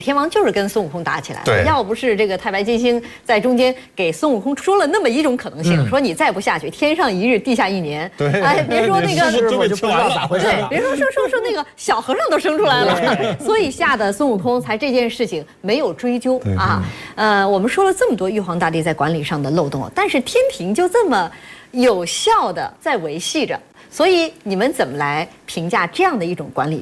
天王就是跟孙悟空打起来了， 对， 要不是这个太白金星在中间给孙悟空说了那么一种可能性，说你再不下去，天上一日，地下一年。 对， 哎，别说那个， 我就不知道咋回事了。 对，别说那个小和尚都生出来了，所以吓得孙悟空才这件事情没有追究啊。我们说了这么多玉皇大帝在管理上的漏洞，但是天庭就这么有效的在维系着，所以你们怎么来评价这样的一种管理？